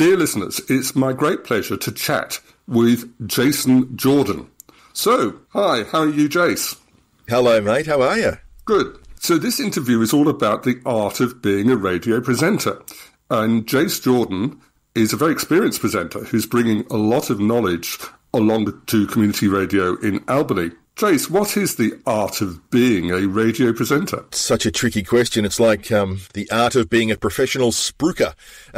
Dear listeners, it's my great pleasure to chat with Jason Jordan. So, hi, how are you, Jace? Hello, mate. How are you? Good. So this interview is all about the art of being a radio presenter. And Jace Jordan is a very experienced presenter who's bringing a lot of knowledge along to community radio in Albany. Jace, what is the art of being a radio presenter? Such a tricky question. It's like the art of being a professional spruiker.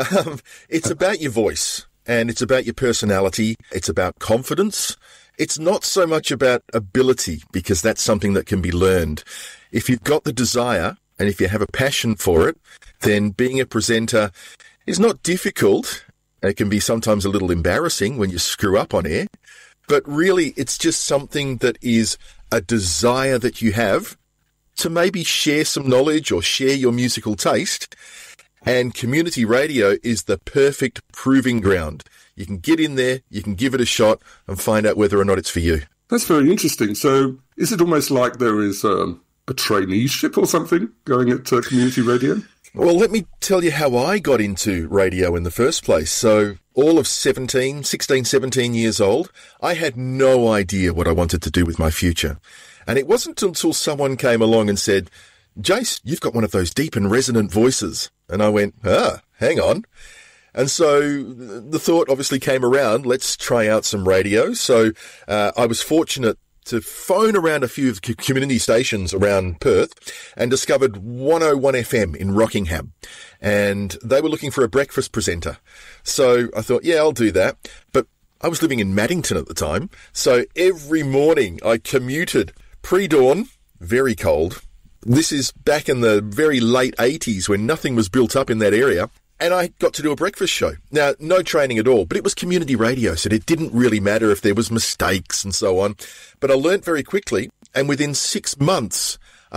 It's about your voice, and it's about your personality. It's about confidence. It's not so much about ability, because that's something that can be learned. If you've got the desire, and if you have a passion for it, then being a presenter is not difficult. It can be sometimes a little embarrassing when you screw up on air. But really, it's just something that is a desire that you have to maybe share some knowledge or share your musical taste. And community radio is the perfect proving ground. You can get in there, you can give it a shot and find out whether or not it's for you. That's very interesting. So is it almost like there is a traineeship or something going at community radio? Well, let me tell you how I got into radio in the first place. So all of 16, 17 years old, I had no idea what I wanted to do with my future. And it wasn't until someone came along and said, Jace, you've got one of those deep and resonant voices. And I went, hang on. And so the thought obviously came around, let's try out some radio. So I was fortunate to phone around a few of the community stations around Perth and discovered 101 FM in Rockingham. And they were looking for a breakfast presenter. So I thought, yeah, I'll do that. But I was living in Maddington at the time. So every morning I commuted pre-dawn, very cold. This is back in the very late 80s when nothing was built up in that area. And I got to do a breakfast show. Now, no training at all, but it was community radio, so it didn't really matter if there was mistakes and so on. But I learnt very quickly, and within 6 months,